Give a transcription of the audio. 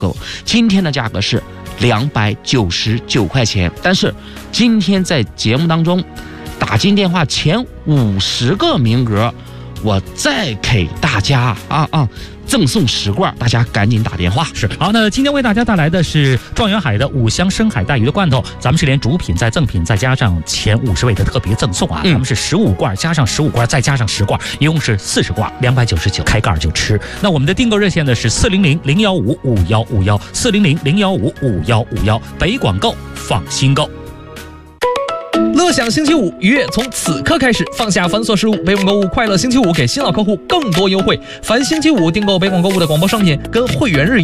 购，今天的价格是299块钱。但是今天在节目当中打进电话前50个名额，我再给大家赠送10罐，大家赶紧打电话。 是好，那今天为大家带来的是状元海的5香深海带鱼的罐头，咱们是连主品再赠品再加上前50位的特别赠送啊，咱们是15罐加上15罐再加上10罐，一共是40罐，299，开盖就吃。那我们的订购热线呢是400-015-5151，400-015-5151，北广购放心购。 乐享星期五，愉悦从此刻开始，放下繁琐事务，北广购物快乐星期五给新老客户更多优惠。凡星期五订购北广购物的广播商品，跟会员日